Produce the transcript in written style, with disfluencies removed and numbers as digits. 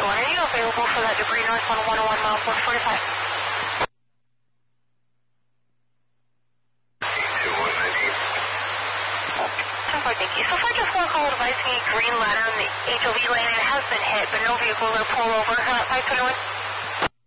are you available for that debris north on 101 miles 145? Thank you. So far, just one call advising a green ladder on the HOV lane. It has been hit, but no vehicles are pulled over. 521.